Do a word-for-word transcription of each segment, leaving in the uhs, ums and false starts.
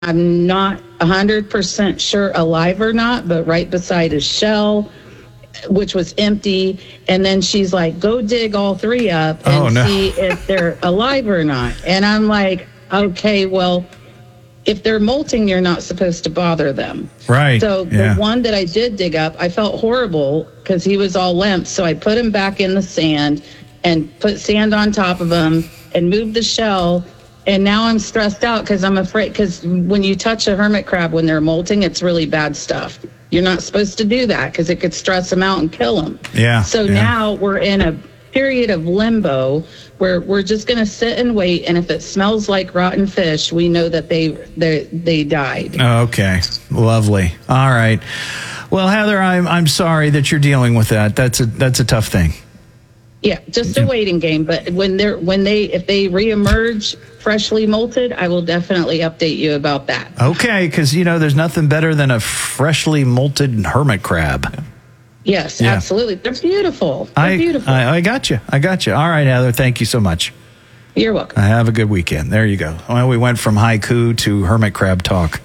I'm not one hundred percent sure alive or not, but right beside his shell, which was empty. And then she's like, go dig all three up and Oh, no. see if they're alive or not. And I'm like, okay, well, if they're molting, you're not supposed to bother them. Right. So yeah. the one that I did dig up, I felt horrible because he was all limp. So I put him back in the sand and put sand on top of him and moved the shell. And now I'm stressed out because I'm afraid, because when you touch a hermit crab when they're molting, it's really bad stuff. You're not supposed to do that because it could stress them out and kill them. Yeah. So yeah. now we're in a period of limbo where we're just going to sit and wait. And if it smells like rotten fish, we know that they they, they died. Okay. Lovely. All right. Well, Heather, I'm I'm sorry that you're dealing with that. That's a that's a tough thing. Yeah, just a waiting game. But when they're when they if they reemerge freshly molted, I will definitely update you about that. Okay, because you know there's nothing better than a freshly molted hermit crab. Yes, Yeah. absolutely. They're beautiful. They're I, beautiful. I I got you. I got you. All right, Heather. Thank you so much. You're welcome. Have a good weekend. There you go. Well, we went from haiku to hermit crab talk.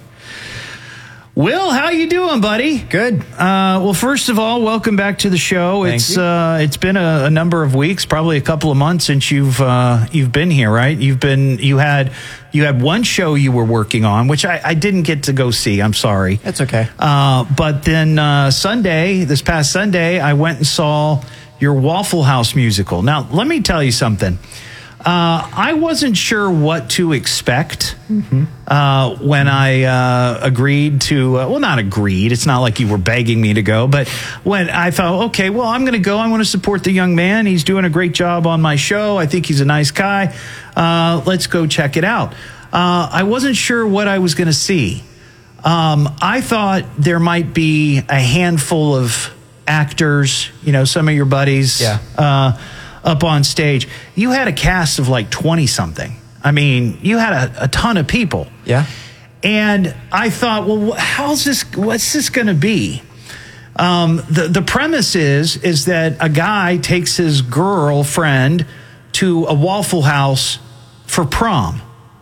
Will, how you doing, buddy? Good. Uh, well, first of all, welcome back to the show. Thank it's you. uh, it's been a, a number of weeks, probably a couple of months since you've uh, you've been here, right? You've been you had you had one show you were working on, which I, I didn't get to go see. I'm sorry. That's okay. Uh, but then uh, Sunday, this past Sunday, I went and saw your Waffle House musical. Now, let me tell you something. Uh, I wasn't sure what to expect mm-hmm. uh, when I uh, agreed to, uh, well, not agreed. It's not like you were begging me to go, but when I thought, okay, well, I'm going to go. I want to support the young man. He's doing a great job on my show. I think he's a nice guy. Uh, let's go check it out. Uh, I wasn't sure what I was going to see. Um, I thought there might be a handful of actors, you know, some of your buddies. Yeah. Uh, up on stage. You had a cast of like twenty something. I mean, you had a, a ton of people. Yeah. And I thought, well, how's this, what's this going to be? Um, the, the premise is, is that a guy takes his girlfriend to a Waffle House for prom.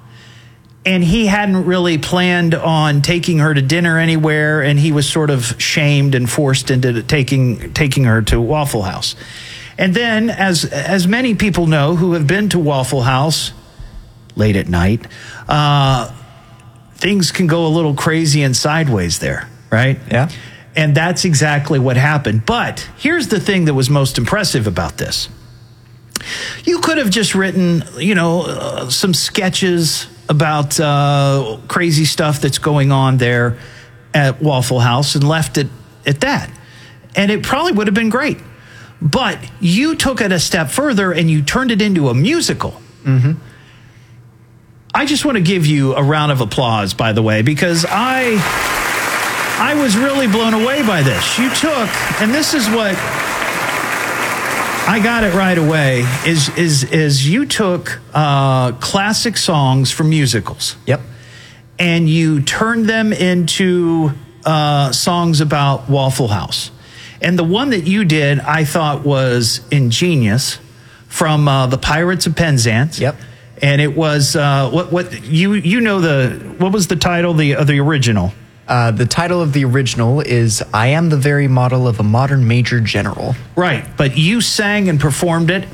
And he hadn't really planned on taking her to dinner anywhere. And he was sort of shamed and forced into taking, taking her to Waffle House. And then, as as many people know who have been to Waffle House late at night, uh, things can go a little crazy and sideways there, right? Yeah. And that's exactly what happened. But here's the thing that was most impressive about this. You could have just written, you know, uh, some sketches about uh, crazy stuff that's going on there at Waffle House and left it at that. And it probably would have been great. But you took it a step further and you turned it into a musical. Mm-hmm. I just want to give you a round of applause, by the way, because I I was really blown away by this. You took, and this is what I got it right away, is is is you took uh, classic songs from musicals. Yep. And you turned them into uh, songs about Waffle House. And the one that you did, I thought was ingenious, from uh, the Pirates of Penzance. Yep. And it was uh, what what you you know the what was the title the uh, the original? Uh, the title of the original is "I Am the Very Model of a Modern Major General." Right, but you sang and performed it.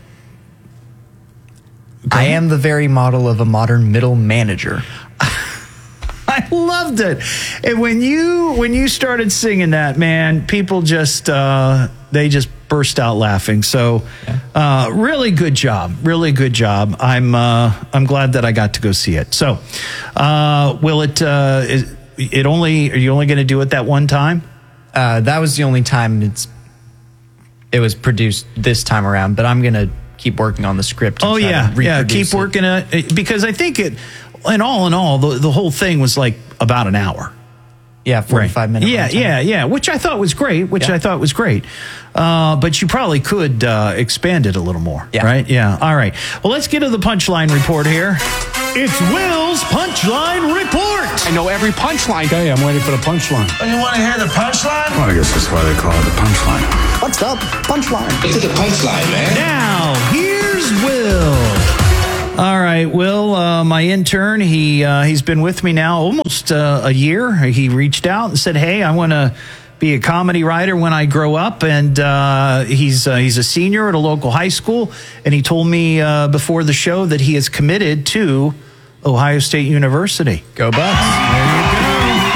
Go I ahead. am the very model of a modern middle manager. I loved it. And when you when you started singing that, man, people just uh, they just burst out laughing. So, uh, really good job, really good job. I'm uh, I'm glad that I got to go see it. So, uh, will it? Uh, is, it only are you only going to do it that one time? Uh, that was the only time it's it was produced this time around. But I'm gonna keep working on the script. and Oh try yeah, to yeah. reproduce Keep it. working it because I think it. And all in all, the, the whole thing was like about an hour. Yeah, forty-five minutes. Yeah, yeah, yeah. Which I thought was great. Which Yeah. I thought was great. Uh, but you probably could uh, expand it a little more. Yeah. Right. Yeah. All right. Well, let's get to the punchline report here. It's Will's punchline report. I know every punchline. Okay, I'm waiting for the punchline. Oh, you want to hear the punchline? Well, I guess that's why they call it the punchline. What's up? Punchline. It's the punchline, man. Now here's Will. All right, Will, uh, my intern, he uh, he's been with me now almost uh, a year. He reached out and said, "Hey, I want to be a comedy writer when I grow up." And uh, he's uh, he's a senior at a local high school, and he told me uh, before the show that he is committed to Ohio State University. Go Bucks. There you go.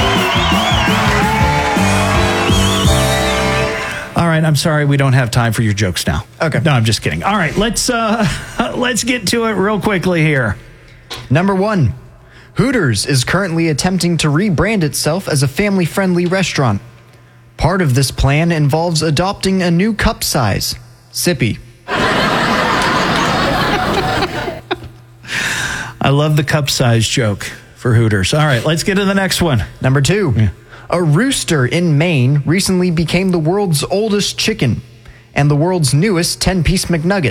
All right, I'm sorry we don't have time for your jokes now. Okay. No, I'm just kidding. All right, let's uh, let's get to it real quickly here. Number one, Hooters is currently attempting to rebrand itself as a family-friendly restaurant. Part of this plan involves adopting a new cup size, Sippy. I love the cup size joke for Hooters. All right, let's get to the next one. Number two, Yeah. a rooster in Maine recently became the world's oldest chicken and the world's newest ten-piece McNugget.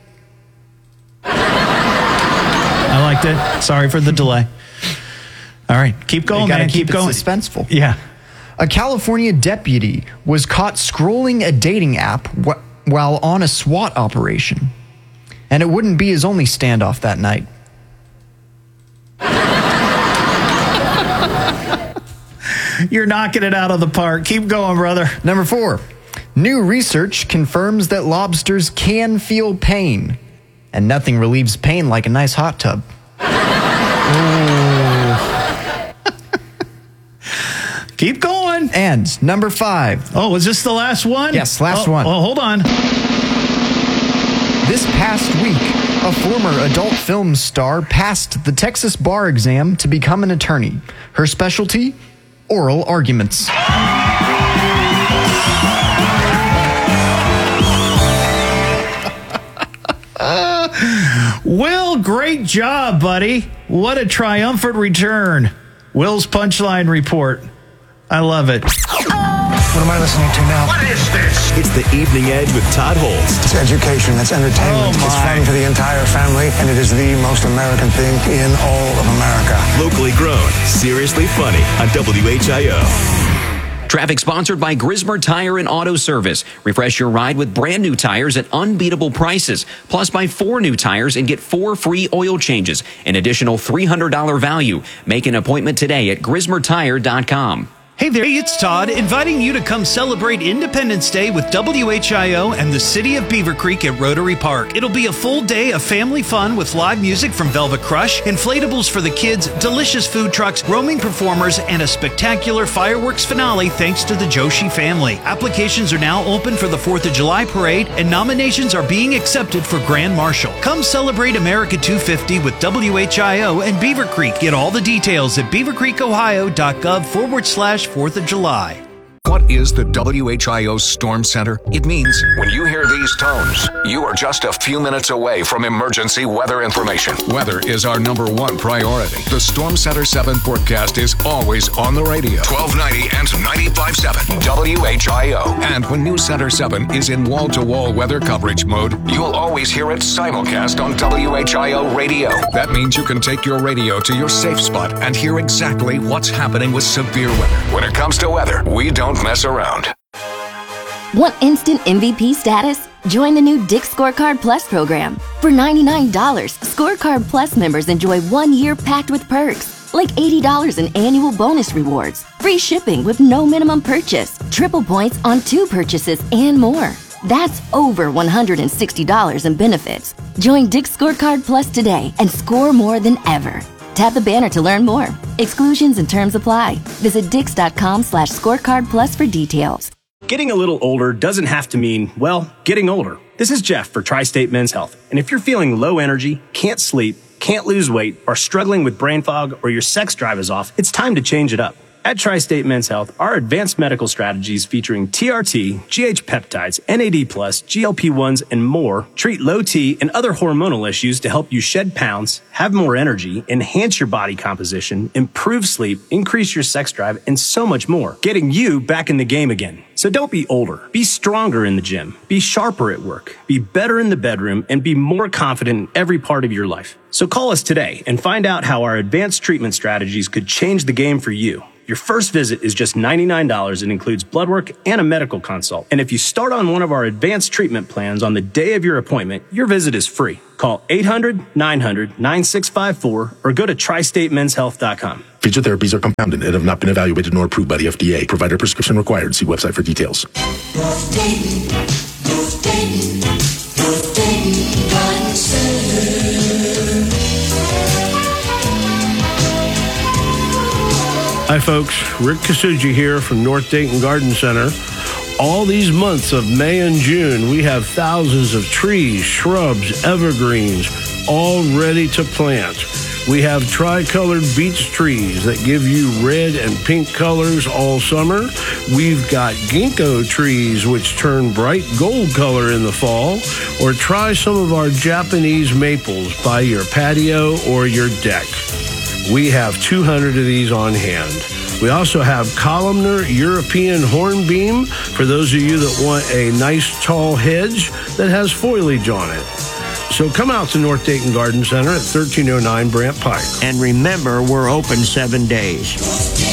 I liked it. Sorry for the delay. All right, keep going, You gotta man. keep Keep it going. suspenseful. Yeah. A California deputy was caught scrolling a dating app wh- while on a SWAT operation. And it wouldn't be his only standoff that night. You're knocking it out of the park. Keep going, brother. Number four, new research confirms that lobsters can feel pain. And nothing relieves pain like a nice hot tub. Keep going. And number five, Oh, was this the last one? Yes, last oh, one. Well, hold on. this past week, a former adult film star passed the Texas bar exam to become an attorney. Her specialty? Oral arguments. Will, great job, buddy. What a triumphant return. Will's Punchline Report. I love it. What am I listening to now? What is this? It's the Evening Edge with Todd Holst. It's education. It's entertainment. Oh, it's my. fun for the entire family, and it is the most American thing in all of America. Locally grown, seriously funny on W H I O. Traffic sponsored by Grismer Tire and Auto Service. Refresh your ride with brand new tires at unbeatable prices. Plus, buy four new tires and get four free oil changes. An additional three hundred dollars value. Make an appointment today at grismer tire dot com. Hey there, it's Todd, inviting you to come celebrate Independence Day with W H I O and the City of Beaver Creek at Rotary Park. It'll be a full day of family fun with live music from Velvet Crush, inflatables for the kids, delicious food trucks, roaming performers, and a spectacular fireworks finale thanks to the Joshi family. Applications are now open for the fourth of July parade, and nominations are being accepted for Grand Marshal. Come celebrate America two fifty with W H I O and Beaver Creek. Get all the details at beavercreekohio.gov forward slash fourth of July. What is the W H I O Storm Center? It means when you hear these tones, you are just a few minutes away from emergency weather information. Weather is our number one priority. The Storm Center seven forecast is always on the radio. twelve ninety and ninety-five point seven W H I O. And when News Center seven is in wall-to-wall weather coverage mode, you'll always hear it simulcast on W H I O radio. That means you can take your radio to your safe spot and hear exactly what's happening with severe weather. When it comes to weather, we don't mess around. Want instant M V P status? Join the new Dick's Scorecard Plus program. For ninety-nine dollars, Scorecard Plus members enjoy one year packed with perks, like eighty dollars in annual bonus rewards, free shipping with no minimum purchase, triple points on two purchases, and more. That's over one hundred sixty dollars in benefits. Join Dick's Scorecard Plus today and score more than ever. Tap the banner to learn more. Exclusions and terms apply. Visit dix.com slash scorecard plus for details. Getting a little older doesn't have to mean, well, getting older. This is Jeff for Tri-State Men's Health. And if you're feeling low energy, can't sleep, can't lose weight, or struggling with brain fog, or your sex drive is off, it's time to change it up. At Tri-State Men's Health, our advanced medical strategies featuring T R T, G H peptides, N A D plus, G L P ones, and more treat low T and other hormonal issues to help you shed pounds, have more energy, enhance your body composition, improve sleep, increase your sex drive, and so much more, getting you back in the game again. So don't be older. Be stronger in the gym. Be sharper at work. Be better in the bedroom, and be more confident in every part of your life. So call us today and find out how our advanced treatment strategies could change the game for you. Your first visit is just ninety-nine dollars and includes blood work and a medical consult. And if you start on one of our advanced treatment plans on the day of your appointment, your visit is free. Call eight hundred, nine hundred, nine six five four or go to tri state men's health dot com. Feature therapies are compounded and have not been evaluated nor approved by the F D A. Provider prescription required. See website for details. North Dayton, North Dayton, North Dayton Garden Center. Hi folks, Rick Kasuji here from North Dayton Garden Center. All these months of May and June, we have thousands of trees, shrubs, evergreens, all ready to plant. We have tricolored beech trees that give you red and pink colors all summer. We've got ginkgo trees which turn bright gold color in the fall. Or try some of our Japanese maples by your patio or your deck. We have two hundred of these on hand. We also have columnar European hornbeam for those of you that want a nice tall hedge that has foliage on it. So come out to North Dayton Garden Center at thirteen oh nine Brant Pike. And remember, we're open seven days.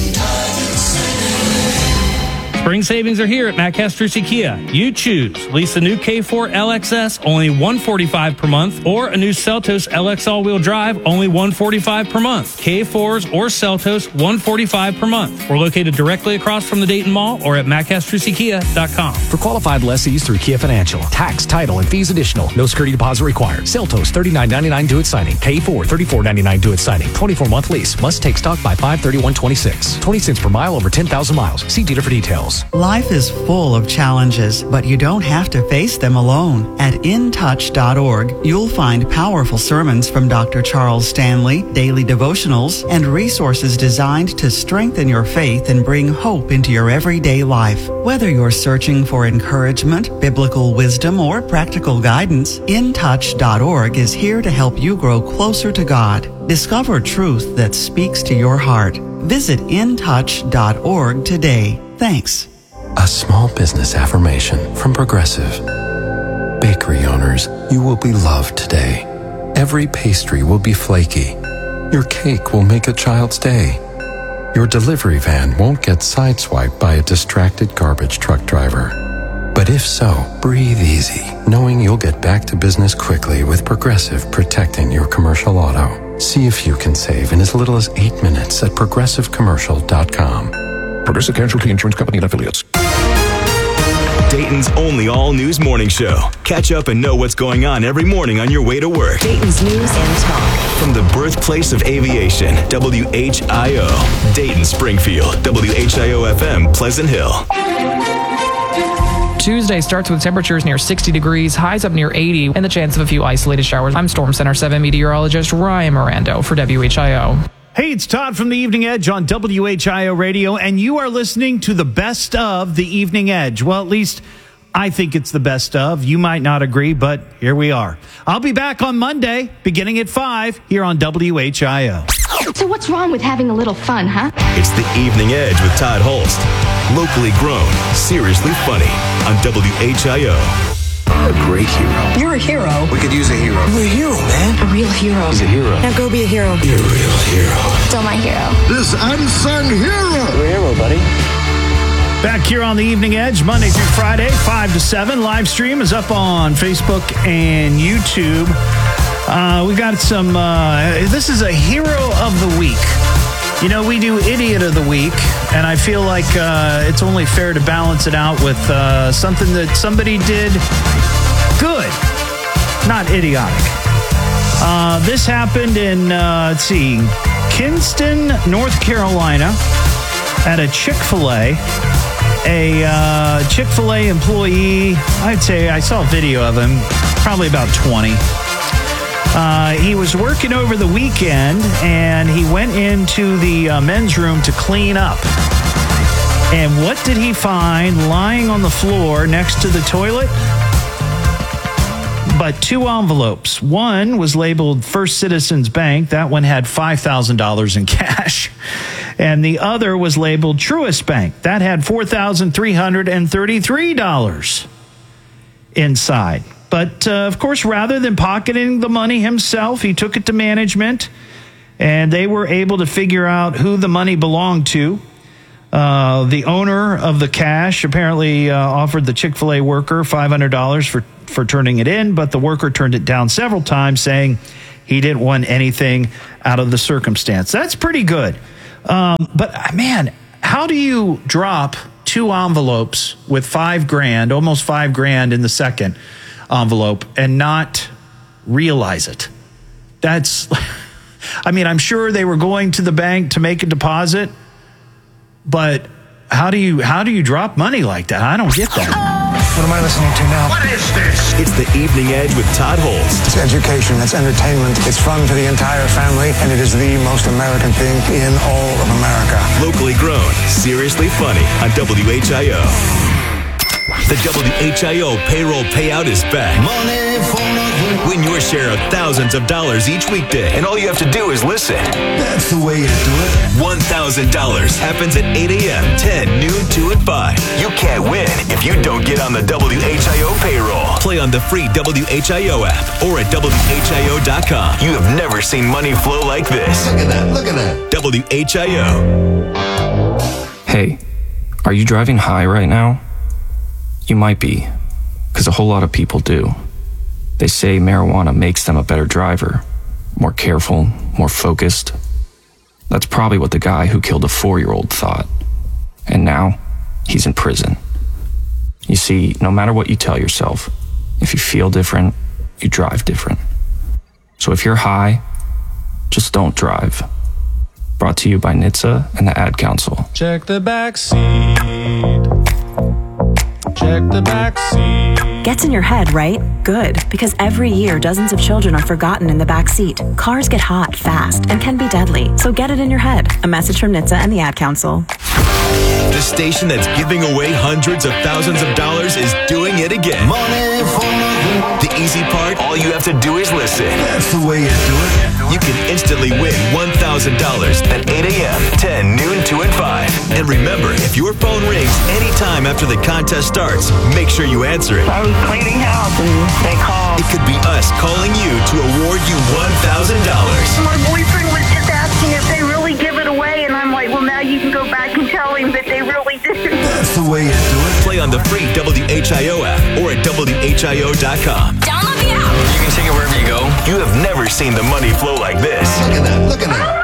Spring savings are here at Matt Castrucci Kia. You choose. Lease the new K four L X S, only one hundred forty-five dollars per month, or a new Seltos L X all-wheel drive, only one hundred forty-five dollars per month. K fours or Seltos, one hundred forty-five dollars per month. We're located directly across from the Dayton Mall or at matt castrucci kia dot com. For qualified lessees through Kia Financial, tax, title, and fees additional. No security deposit required. Seltos, thirty-nine ninety-nine due at signing. K four, thirty-four ninety-nine due at signing. twenty-four month lease. Must take stock by five thirty-one twenty-six. twenty cents per mile over ten thousand miles. See dealer for details. Life is full of challenges, but you don't have to face them alone. At in touch dot org, you'll find powerful sermons from Doctor Charles Stanley, daily devotionals, and resources designed to strengthen your faith and bring hope into your everyday life. Whether you're searching for encouragement, biblical wisdom, or practical guidance, in touch dot org is here to help you grow closer to God. Discover truth that speaks to your heart. Visit in touch dot org today. Thanks. A small business affirmation from Progressive. Bakery owners, you will be loved today. Every pastry will be flaky. Your cake will make a child's day. Your delivery van won't get sideswiped by a distracted garbage truck driver. But if so, breathe easy, knowing you'll get back to business quickly with Progressive protecting your commercial auto. See if you can save in as little as eight minutes at progressive commercial dot com. Progressive Casualty Insurance Company and Affiliates. Dayton's only all-news morning show. Catch up and know what's going on every morning on your way to work. Dayton's News and Talk. From the birthplace of aviation, W H I O. Dayton, Springfield, W H I O F M, Pleasant Hill. Tuesday starts with temperatures near sixty degrees, highs up near eighty, and the chance of a few isolated showers. I'm Storm Center seven meteorologist Ryan Mirando for W H I O. Hey, it's Todd from the Evening Edge on W H I O Radio, and you are listening to the best of the Evening Edge. Well, at least I think it's the best of. You might not agree, but here we are. I'll be back on Monday, beginning at five, here on W H I O. So what's wrong with having a little fun, huh? It's the Evening Edge with Todd Holst. Locally grown, seriously funny on W H I O. A great hero. You're a hero. We could use a hero. You're a hero, man. A real hero. He's a hero. Now go be a hero. You're a real hero. Still my hero. This unsung hero. You're a hero, buddy. Back here on the Evening Edge, Monday through Friday, five to seven. Live stream is up on Facebook and YouTube. Uh, we got some, uh, this is a hero of the week. You know, we do Idiot of the Week, and I feel like uh, it's only fair to balance it out with uh, something that somebody did good, not idiotic. Uh, this happened in, uh, let's see, Kinston, North Carolina, at a Chick-fil-A. A uh, Chick-fil-A employee, I'd say I saw a video of him, probably about twenty. Uh, he was working over the weekend, and he went into the uh, men's room to clean up. And what did he find lying on the floor next to the toilet? But two envelopes. One was labeled First Citizens Bank. That one had five thousand dollars in cash. And the other was labeled Truist Bank. That had four thousand three hundred thirty-three dollars inside. But, uh, of course, rather than pocketing the money himself, he took it to management, and they were able to figure out who the money belonged to. Uh, the owner of the cash apparently uh, offered the Chick-fil-A worker five hundred dollars for, for turning it in, but the worker turned it down several times, saying he didn't want anything out of the circumstance. That's pretty good. Um, but, man, how do you drop two envelopes with five grand, almost five grand in the second envelope, and not realize it? That's, I mean, I'm sure they were going to the bank to make a deposit, but how do you how do you drop money like that? I don't get that. What am I listening to now? What is this? It's the Evening Edge with Todd Holst. It's education, it's entertainment, it's fun for the entire family, and it is the most American thing in all of America. Locally grown, seriously funny on W H I O. The W H I O payroll payout is back. Money for nothing. Win your share of thousands of dollars each weekday, and all you have to do is listen. That's the way to do it. one thousand dollars happens at eight a.m., ten, noon, two, and five. You can't win if you don't get on the W H I O payroll. Play on the free W H I O app or at W H I O dot com. You have never seen money flow like this. Look at that, look at that. W H I O. Hey, are you driving high right now? You might be, because a whole lot of people do. They say marijuana makes them a better driver, more careful, more focused. That's probably what the guy who killed a four-year-old thought. And now, he's in prison. You see, no matter what you tell yourself, if you feel different, you drive different. So if you're high, just don't drive. Brought to you by N H T S A and the Ad Council. Check the back seat. Check the back seat. Gets in your head, right? Good, because every year dozens of children are forgotten in the back seat. Cars get hot fast and can be deadly, so get it in your head. A message from N H T S A and the Ad Council. The station that's giving away hundreds of thousands of dollars is doing it again. Money for nothing. The easy part, all you have to do is listen. That's the way you do it. You can instantly win one thousand dollars at eight a.m., ten, noon, two, and five. And remember, if your phone rings anytime after the contest starts, make sure you answer it. I was cleaning house and they called. It could be us calling you to award you one thousand dollars. My boyfriend was just asking if they really give it away, and I'm like, well, now you can go back and tell him that they really did. That's the way you do it. Play on the free W H I O app or at W H I O dot com. Download the app. You can take it wherever you go. You have never seen the money flow like this. Look at that, look at that.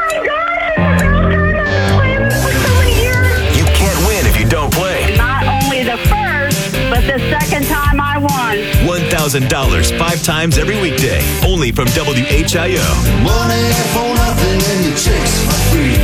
You can't win if you don't play. Not only the first, but the second time I won. one thousand dollars five times every weekday. Only from W H I O. Money for nothing and your chicks for free.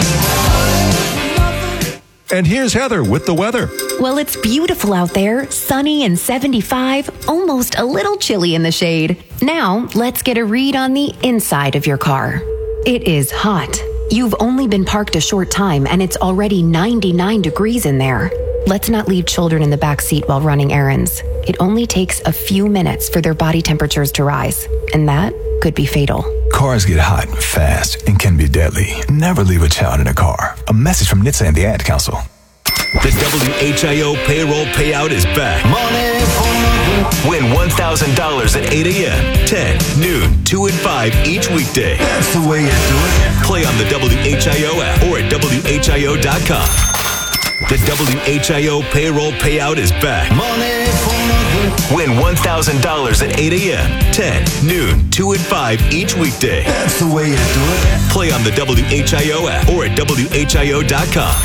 And here's Heather with the weather. Well, it's beautiful out there, sunny and seventy-five, almost a little chilly in the shade. Now, let's get a read on the inside of your car. It is hot. You've only been parked a short time and it's already ninety-nine degrees in there. Let's not leave children in the back seat while running errands. It only takes a few minutes for their body temperatures to rise, and that could be fatal. Cars get hot fast and can be deadly. Never leave a child in a car. A message from N H T S A and the Ad Council. The W H I O payroll payout is back. Money for nothing. Win one thousand dollars at eight a.m., ten, noon, two, and five each weekday. That's the way you do it. Play on the W H I O app or at W H I O dot com. The W H I O payroll payout is back. Money for nothing. Win one thousand dollars at eight a.m., ten, noon, two, and five each weekday. That's the way you do it. Play on the W H I O app or at W H I O dot com.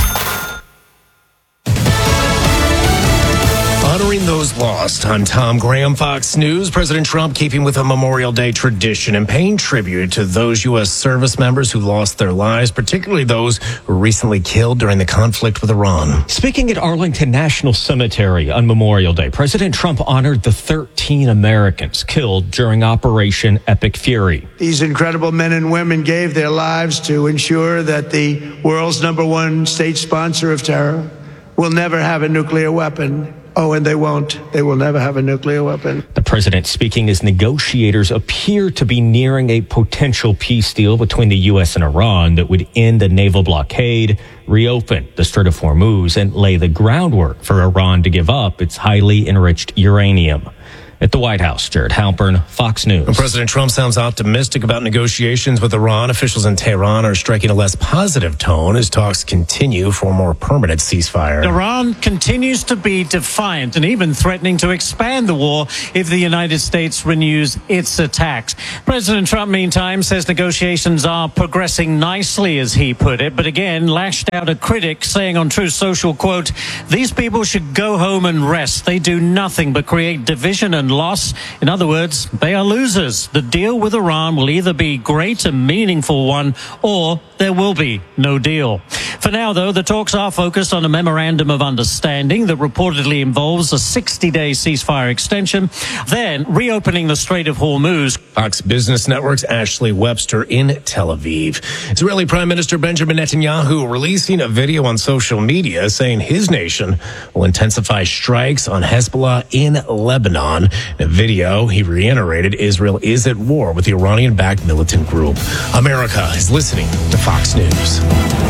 Honoring those lost. I'm Tom Graham, Fox News. President Trump keeping with a Memorial Day tradition and paying tribute to those U S service members who lost their lives, particularly those who were recently killed during the conflict with Iran. Speaking at Arlington National Cemetery on Memorial Day, President Trump honored the thirteen Americans killed during Operation Epic Fury. These incredible men and women gave their lives to ensure that the world's number one state sponsor of terror will never have a nuclear weapon. Oh, and they won't. They will never have a nuclear weapon. The president speaking as negotiators appear to be nearing a potential peace deal between the U S and Iran that would end the naval blockade, reopen the Strait of Hormuz, and lay the groundwork for Iran to give up its highly enriched uranium. At the White House, Jared Halpern, Fox News. Well, President Trump sounds optimistic about negotiations with Iran. Officials in Tehran are striking a less positive tone as talks continue for a more permanent ceasefire. Iran continues to be defiant and even threatening to expand the war if the United States renews its attacks. President Trump, meantime, says negotiations are progressing nicely, as he put it, but again lashed out at critics, saying on Truth Social, quote, "These people should go home and rest. They do nothing but create division and loss. In other words, they are losers. The deal with Iran will either be great and meaningful one, or there will be no deal." For now, though, the talks are focused on a memorandum of understanding that reportedly involves a sixty-day ceasefire extension, then reopening the Strait of Hormuz. Fox Business Network's Ashley Webster in Tel Aviv. Israeli Prime Minister Benjamin Netanyahu releasing a video on social media saying his nation will intensify strikes on Hezbollah in Lebanon. In a video, he reiterated Israel is at war with the Iranian-backed militant group. America is listening to Fox News.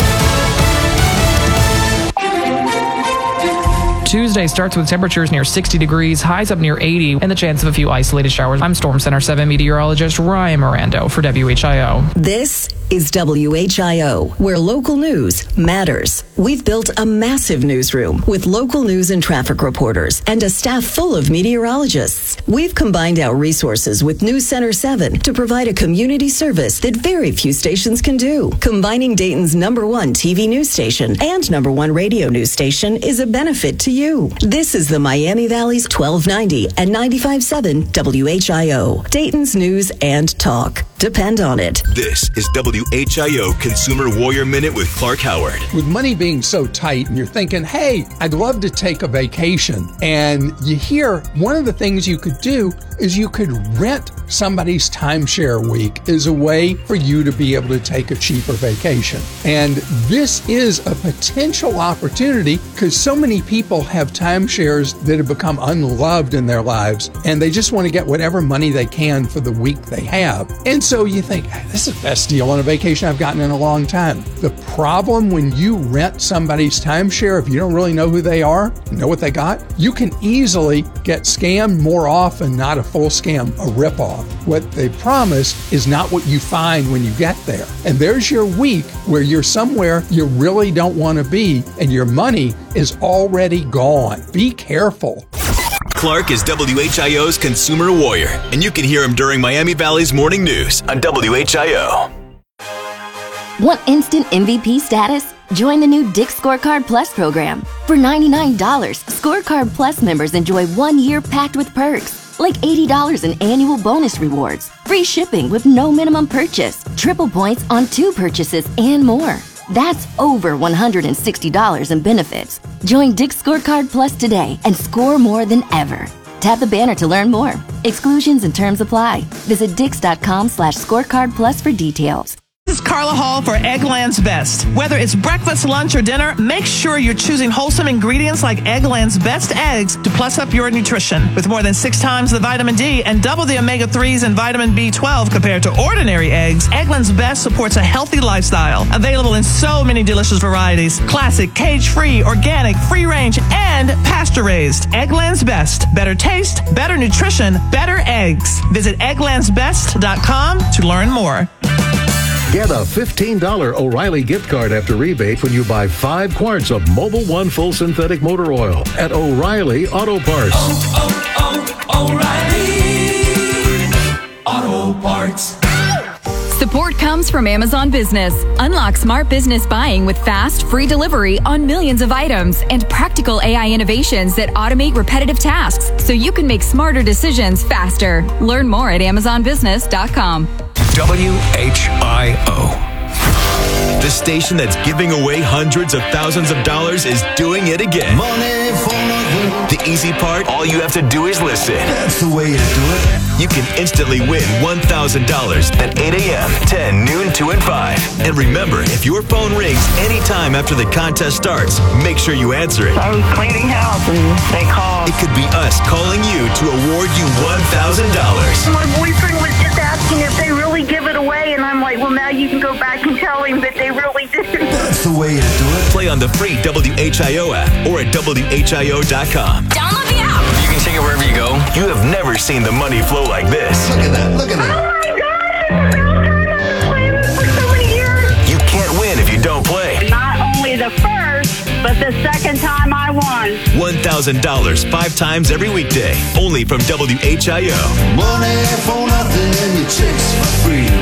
Tuesday starts with temperatures near sixty degrees, highs up near eighty, and the chance of a few isolated showers. I'm Storm Center seven meteorologist Ryan Mirando for W H I O. This is W H I O, where local news matters. We've built a massive newsroom with local news and traffic reporters and a staff full of meteorologists. We've combined our resources with News Center seven to provide a community service that very few stations can do. Combining Dayton's number one T V news station and number one radio news station is a benefit to you. This is the Miami Valley's twelve ninety and ninety-five point seven W H I O, Dayton's news and talk. Depend on it. This is W H I O Consumer Warrior Minute with Clark Howard. With money being so tight and you're thinking, hey, I'd love to take a vacation. And you hear one of the things you could do is you could rent somebody's timeshare week as a way for you to be able to take a cheaper vacation. And this is a potential opportunity because so many people have timeshares that have become unloved in their lives and they just want to get whatever money they can for the week they have. And so you think, this is the best deal on a vacation I've gotten in a long time. The problem when you rent somebody's timeshare, if you don't really know who they are, know what they got, you can easily get scammed more often, not a full scam, a ripoff. What they promise is not what you find when you get there. And there's your week where you're somewhere you really don't want to be and your money is already gone. Be careful. Clark is W H I O's Consumer Warrior, and you can hear him during Miami Valley's Morning News on W H I O. Want instant M V P status? Join the new Dick's Scorecard Plus program. For ninety-nine dollars, Scorecard Plus members enjoy one year packed with perks, like eighty dollars in annual bonus rewards, free shipping with no minimum purchase, triple points on two purchases, and more. That's over one hundred sixty dollars in benefits. Join Dick's Scorecard Plus today and score more than ever. Tap the banner to learn more. Exclusions and terms apply. Visit dix.com slash scorecard plus for details. This is Carla Hall for Eggland's Best. Whether it's breakfast, lunch, or dinner, make sure you're choosing wholesome ingredients like Eggland's Best eggs to plus up your nutrition. With more than six times the vitamin D and double the omega threes and vitamin B twelve compared to ordinary eggs, Eggland's Best supports a healthy lifestyle. Available in so many delicious varieties. Classic, cage-free, organic, free-range, and pasture-raised. Eggland's Best. Better taste, better nutrition, better eggs. Visit egglands best dot com to learn more. Get a fifteen dollars O'Reilly gift card after rebate when you buy five quarts of Mobil One Full Synthetic Motor Oil at O'Reilly Auto Parts. Oh, oh, oh, O'Reilly Auto Parts. Support comes from Amazon Business. Unlock smart business buying with fast, free delivery on millions of items and practical A I innovations that automate repetitive tasks so you can make smarter decisions faster. Learn more at amazon business dot com. W H I O. The station that's giving away hundreds of thousands of dollars is doing it again. Money for nothing. The easy part, all you have to do is listen. That's the way to do it. You can instantly win one thousand dollars at eight a.m., ten, noon, two, and five. And remember, if your phone rings anytime after the contest starts, make sure you answer it. I was cleaning house and they called. It could be us calling you to award you one thousand dollars. My boyfriend was just asking if they really give it away, and I'm like, well, now you can go back and tell him that they really do. That's the way to do it. Play on the free W H I O app or at W H I O dot com. Download the app. You can Check it wherever you go. You have never seen the money flow like this. Look at that. Look at that. You can't win if you don't play. Not only the first, but the second time I won. one thousand dollars five times every weekday. Only from W H I O. Money for nothing and your chicks for free.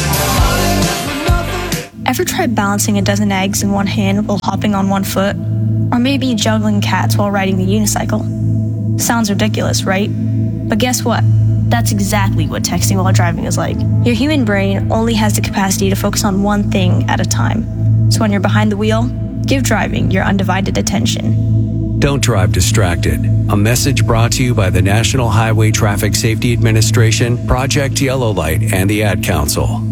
Ever tried balancing a dozen eggs in one hand while hopping on one foot? Or maybe juggling cats while riding the unicycle? Sounds ridiculous, right? But guess what? That's exactly what texting while driving is like. Your human brain only has the capacity to focus on one thing at a time. So when you're behind the wheel, give driving your undivided attention. Don't drive distracted. A message brought to you by the National Highway Traffic Safety Administration, Project Yellow Light, and the Ad Council.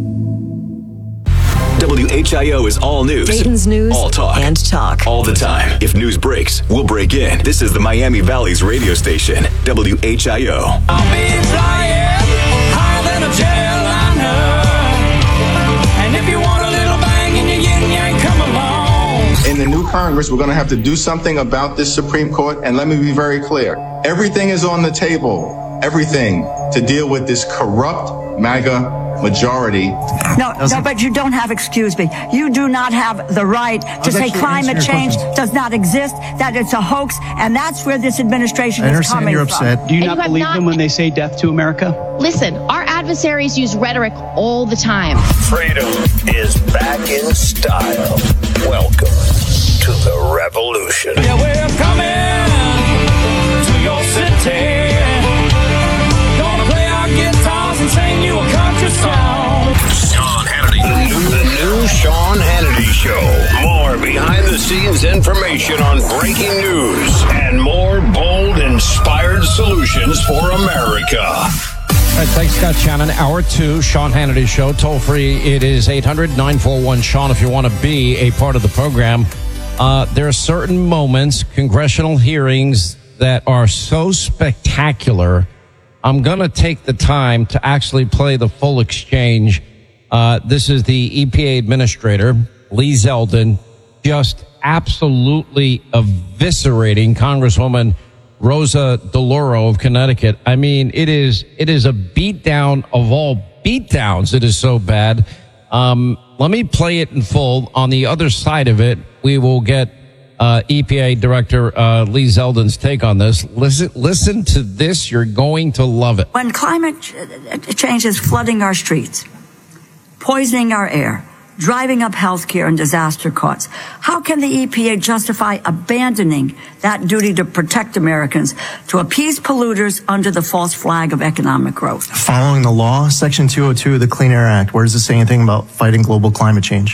W H I O is all news. Dayton's news all talk. and talk. All the time. If news breaks, we'll break in. This is the Miami Valley's radio station, W H I O. I'll be flying higher than a jetliner. And if you want a little bang in your yin yang, come along. In the new Congress, we're going to have to do something about this Supreme Court. And let me be very clear. Everything is on the table. Everything to deal with this corrupt MAGA majority. No, no, but you don't have, excuse me, you do not have the right to say climate change does not exist, that it's a hoax, and that's where this administration is coming from. Do you not you believe not... them when they say death to America? Listen, our adversaries use rhetoric all the time. Freedom is back in style. Welcome to the revolution. Yeah, we're coming to your city. Gonna play our guitars and sing you a country song. Sean Hannity. The new Sean Hannity Show. More behind-the-scenes information on breaking news and more bold, inspired solutions for America. All right, thanks, Scott Shannon. Hour two, Sean Hannity Show. Toll free, it is eight hundred nine four one Sean if you want to be a part of the program. Uh, there are certain moments, congressional hearings, that are so spectacular. I'm going to take the time to actually play the full exchange. Uh, this is the E P A administrator, Lee Zeldin, just absolutely eviscerating Congresswoman Rosa DeLauro of Connecticut. I mean, it is it is a beatdown of all beatdowns. It is so bad. Um, let me play it in full. On the other side of it, we will get Uh, E P A Director uh, Lee Zeldin's take on this. Listen, listen to this. You're going to love it. When climate change is flooding our streets, poisoning our air, driving up health care and disaster costs, how can the E P A justify abandoning that duty to protect Americans to appease polluters under the false flag of economic growth? Following the law, Section two oh two of the Clean Air Act, where does it say anything about fighting global climate change?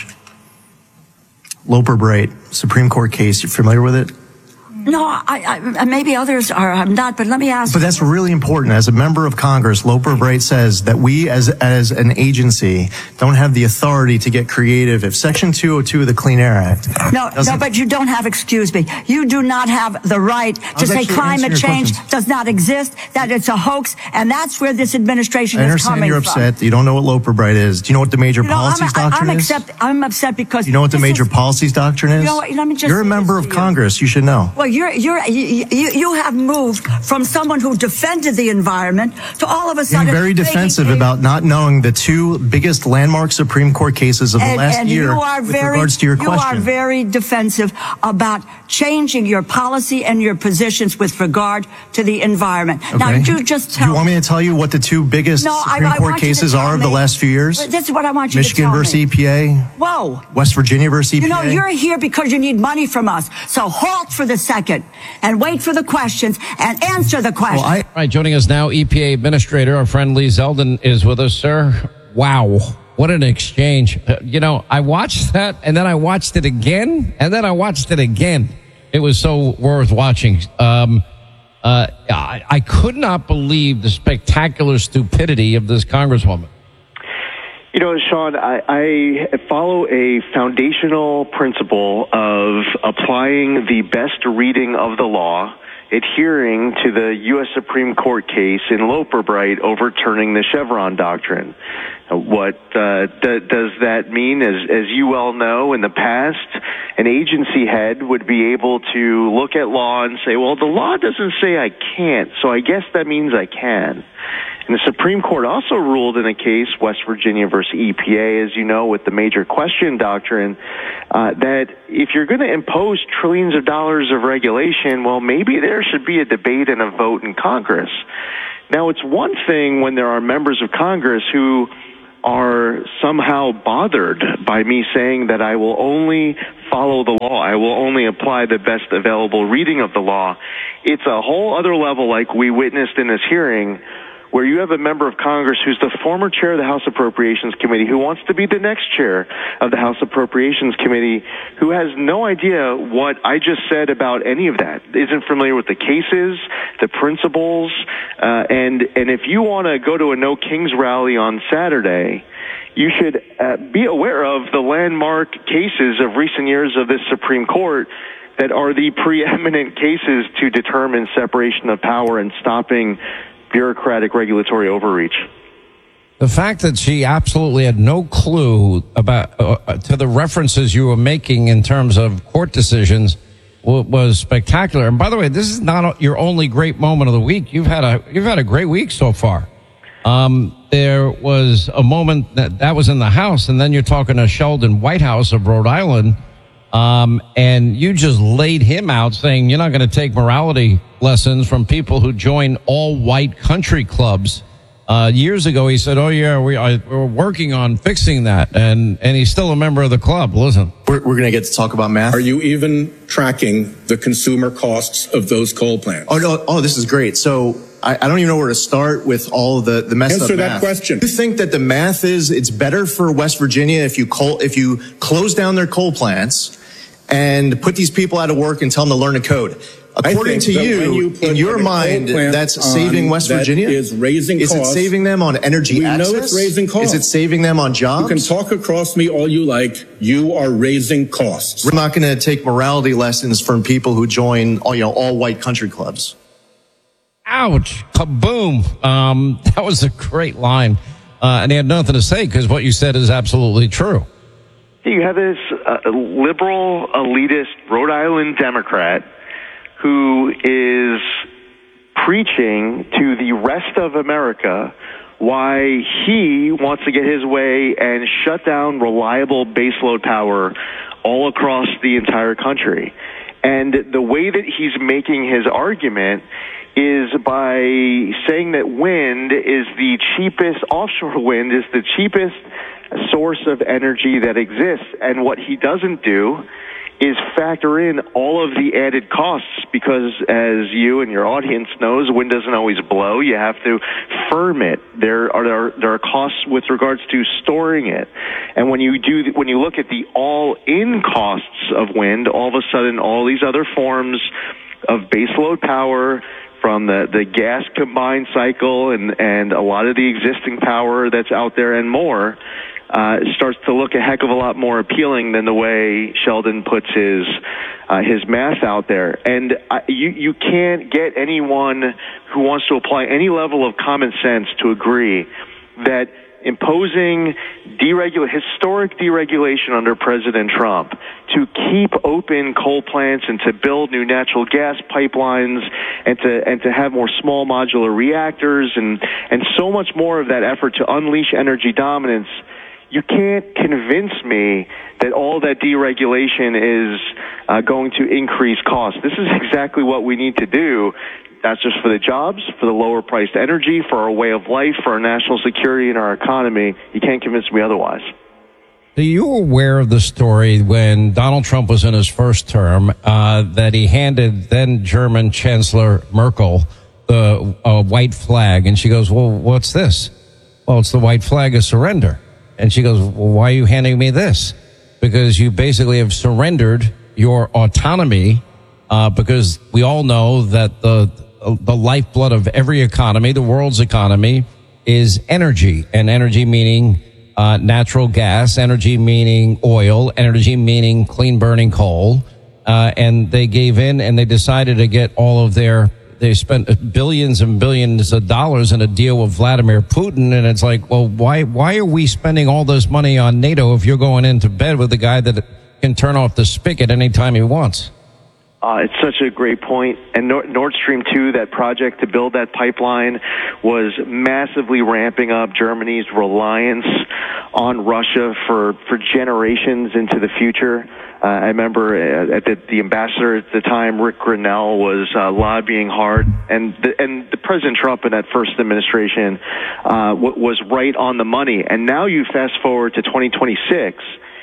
Loper Bright, Supreme Court case. You familiar with it? No, I, I, maybe others are. I'm not, but let me ask. But that's really important. As a member of Congress, Loper Bright says that we, as as an agency, don't have the authority to get creative. If Section two oh two of the Clean Air Act, no, no, but you don't have. Excuse me, you do not have the right to say climate change does not exist, that it's a hoax, and that's where this administration is coming from. I understand you're upset. You don't know what Loper Bright is. Do you know what the major you know, policies I'm, doctrine I'm is? Upset, I'm upset because you know what the major is, policies doctrine is. You know what, let me just you're a member of Congress. You should know. Well, you're you're you, you have moved from someone who defended the environment to all of a sudden being very defensive making, about not knowing the two biggest landmark Supreme Court cases of the and, last and year you are with very, regards to your you question. You are very defensive about changing your policy and your positions with regard to the environment. Okay. Now, you just tell Do you want me to tell you what the two biggest no, Supreme I, I Court cases are of the last few years? This is what I want you Michigan to tell versus me. E P A. Whoa. West Virginia versus E P A. You know, you're here because you need money from us. So halt for the second and wait for the questions and answer the questions. Well, I, all right, joining us now, E P A Administrator, our friend Lee Zeldin is with us, sir. Wow. What an exchange. Uh, you know, I watched that and then I watched it again and then I watched it again. It was so worth watching. Um, uh, I, I could not believe the spectacular stupidity of this Congresswoman. You know, Sean, I, I follow a foundational principle of applying the best reading of the law, adhering to the U S Supreme Court case in Loper Bright overturning the Chevron doctrine. What uh, d- does that mean? As, as you well know, in the past, an agency head would be able to look at law and say, well, the law doesn't say I can't, so I guess that means I can. And the Supreme Court also ruled in a case, West Virginia versus E P A, as you know, with the major question doctrine, uh, that if you're going to impose trillions of dollars of regulation, well, maybe there should be a debate and a vote in Congress. Now, it's one thing when there are members of Congress who are somehow bothered by me saying that I will only follow the law, I will only apply the best available reading of the law. It's a whole other level, like we witnessed in this hearing, where you have a member of Congress who's the former chair of the House Appropriations Committee, who wants to be the next chair of the House Appropriations Committee, who has no idea what I just said about any of that, isn't familiar with the cases, the principles, uh, and, and if you want to go to a No Kings rally on Saturday, you should uh, be aware of the landmark cases of recent years of this Supreme Court that are the preeminent cases to determine separation of power and stopping bureaucratic regulatory overreach. The fact that she absolutely had no clue about uh, to the references you were making in terms of court decisions w- was spectacular. And by the way, this is not your only great moment of the week. You've had a you've had a great week so far. Um, there was a moment that that was in the House, and then you're talking to Sheldon Whitehouse of Rhode Island. Um, and you just laid him out saying you're not going to take morality lessons from people who join all white country clubs. Uh, years ago, he said, oh, yeah, we, I, we're working on fixing that. And, and he's still a member of the club. Listen, we're, we're going to get to talk about math. Are you even tracking the consumer costs of those coal plants? Oh, no. Oh, this is great. So I, I don't even know where to start with all the, the messed Answer up math. that question. Do you think that the math is it's better for West Virginia if you coal, if you close down their coal plants and put these people out of work and tell them to learn a code? According to you, you in your mind, that's saving West Virginia? Is raising is costs. Is it saving them on energy we access? We know it's raising costs. Is it saving them on jobs? You can talk across me all you like. You are raising costs. We're not going to take morality lessons from people who join all, you know, all white country clubs. Ouch. Kaboom. Um, that was a great line. Uh, and he had nothing to say because what you said is absolutely true. You have this uh, liberal, elitist Rhode Island Democrat who is preaching to the rest of America why he wants to get his way and shut down reliable baseload power all across the entire country. And the way that he's making his argument is by saying that wind is the cheapest, offshore wind is the cheapest source of energy that exists. And what he doesn't do is factor in all of the added costs because, as you and your audience knows, wind doesn't always blow. You have to firm it. There are there are, there are costs with regards to storing it. And when you do when you look at the all-in costs of wind, all of a sudden all these other forms of baseload power, from the, the gas combined cycle and, and a lot of the existing power that's out there and more, uh, starts to look a heck of a lot more appealing than the way Sheldon puts his uh, his math out there. And uh, you, you can't get anyone who wants to apply any level of common sense to agree that imposing deregula- historic deregulation under President Trump to keep open coal plants and to build new natural gas pipelines and to and to have more small modular reactors and and so much more of that effort to unleash energy dominance. You can't convince me that all that deregulation is uh, going to increase costs. This is exactly what we need to do. Not just for the jobs, for the lower priced energy, for our way of life, for our national security and our economy. You can't convince me otherwise. Are you aware of the story when Donald Trump was in his first term, uh, that he handed then German Chancellor Merkel the uh, white flag? And she goes, well, what's this? Well, it's the white flag of surrender. And she goes, well, why are you handing me this? Because you basically have surrendered your autonomy, uh, because we all know that the the lifeblood of every economy, the world's economy, is energy. And energy meaning uh, natural gas, energy meaning oil, energy meaning clean burning coal. Uh, and they gave in and they decided to get all of their they spent billions and billions of dollars in a deal with Vladimir Putin. And it's like, well, why, why are we spending all this money on NATO if you're going into bed with a guy that can turn off the spigot anytime he wants? Uh, it's such a great point. And Nord, Nord Stream two, that project to build that pipeline, was massively ramping up Germany's reliance on Russia for, for generations into the future. Uh, I remember uh, at the, the ambassador at the time, Rick Grinnell, was uh, lobbying hard, and the, and the President Trump in that first administration uh, w- was right on the money. And now you fast forward to twenty twenty-six,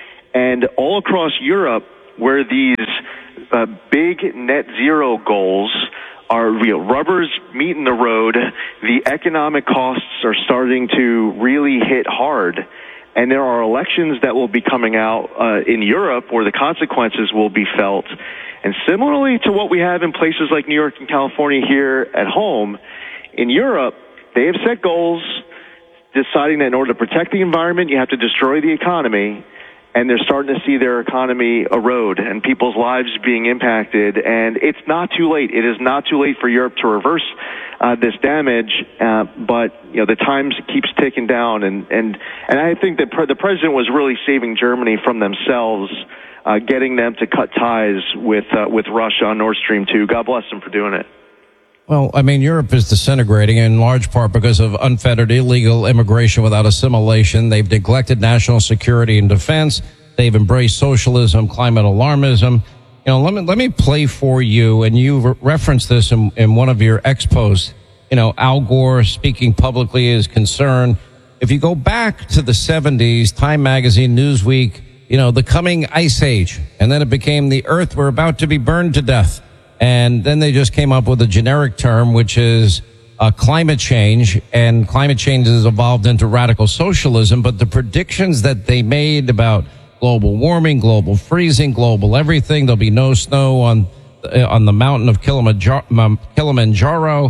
and all across Europe, where these uh, big net zero goals are real, rubber's meeting the road, the economic costs are starting to really hit hard. And there are elections that will be coming out uh, in Europe where the consequences will be felt. And similarly to what we have in places like New York and California here at home, in Europe, they have set goals deciding that in order to protect the environment, you have to destroy the economy. And they're starting to see their economy erode and people's lives being impacted. And it's not too late. It is not too late for Europe to reverse uh, this damage. Uh, but, you know, the time keeps ticking down. And, and, and I think that pre- the president was really saving Germany from themselves, uh, getting them to cut ties with, uh, with Russia on Nord Stream two. God bless them for doing it. Well, I mean, Europe is disintegrating in large part because of unfettered illegal immigration without assimilation. They've neglected national security and defense. They've embraced socialism, climate alarmism. You know, let me, let me play for you, and you re- referenced this in, in one of your expos. You know, Al Gore speaking publicly is concerned. If you go back to the seventies, Time Magazine, Newsweek, you know, the coming ice age, and then it became the earth, we're about to be burned to death. And then they just came up with a generic term, which is uh, climate change. And climate change has evolved into radical socialism. But the predictions that they made about global warming, global freezing, global everything, there'll be no snow on uh, on the mountain of Kilimanjaro, Kilimanjaro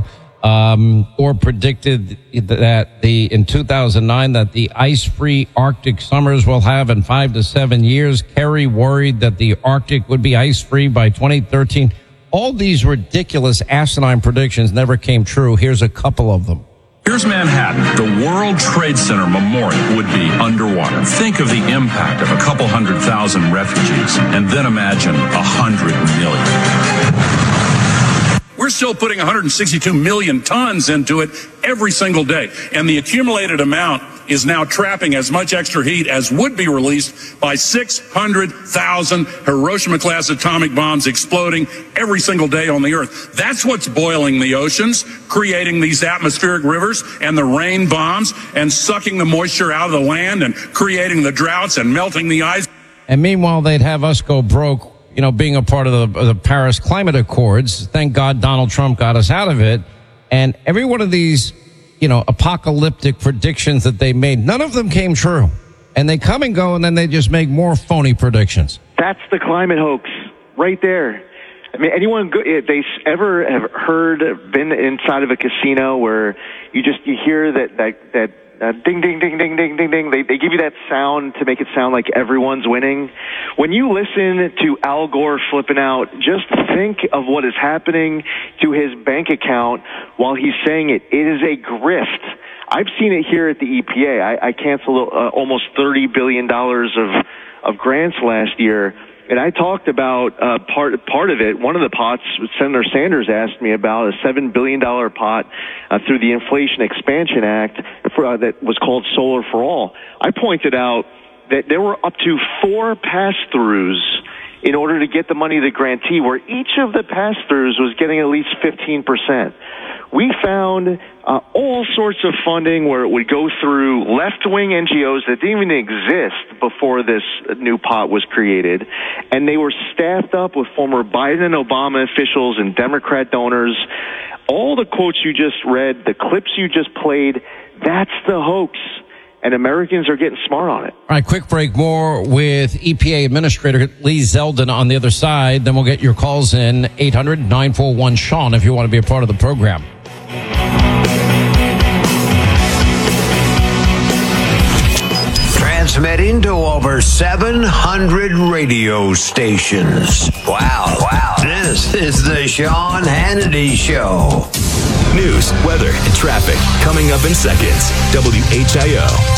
um, or predicted that the in two thousand nine that the ice-free Arctic summers will have in five to seven years. Kerry worried that the Arctic would be ice-free by twenty thirteen. All these ridiculous asinine predictions never came true. Here's a couple of them. Here's Manhattan. The World Trade Center Memorial would be underwater. Think of the impact of a couple hundred thousand refugees, and then imagine a hundred million. We're still putting one hundred sixty-two million tons into it every single day, and the accumulated amount is now trapping as much extra heat as would be released by six hundred thousand Hiroshima-class atomic bombs exploding every single day on the Earth. That's what's boiling the oceans, creating these atmospheric rivers and the rain bombs, and sucking the moisture out of the land and creating the droughts and melting the ice. And meanwhile, they'd have us go broke, you know, being a part of the, the Paris Climate Accords. Thank God Donald Trump got us out of it. And every one of these, you know, apocalyptic predictions that they made, none of them came true. And they come and go, and then they just make more phony predictions. That's the climate hoax right there. I mean, anyone, go, if they ever have heard, been inside of a casino where you just, you hear that, that, that, Uh, ding, ding, ding, ding, ding, ding, ding. They, they give you that sound to make it sound like everyone's winning. When you listen to Al Gore flipping out, just think of what is happening to his bank account while he's saying it. It is a grift. I've seen it here at the E P A. I, I canceled uh, almost thirty billion dollars of, of grants last year. And I talked about uh, part part of it. One of the pots Senator Sanders asked me about, a seven billion dollars pot uh, through the Inflation Expansion Act for, uh, that was called Solar for All. I pointed out that there were up to four pass-throughs in order to get the money to the grantee, where each of the pass-throughs was getting at least fifteen percent. We found uh, all sorts of funding where it would go through left-wing N G Os that didn't even exist before this new pot was created, and they were staffed up with former Biden and Obama officials and Democrat donors. All the quotes you just read, the clips you just played, that's the hoax. And Americans are getting smart on it. All right, quick break. More with E P A Administrator Lee Zeldin on the other side. Then we'll get your calls in. eight hundred nine four one Sean if you want to be a part of the program. transmitting to over seven hundred radio stations. Wow, wow. This is the Sean Hannity Show. News, weather, and traffic coming up in seconds. W H I O.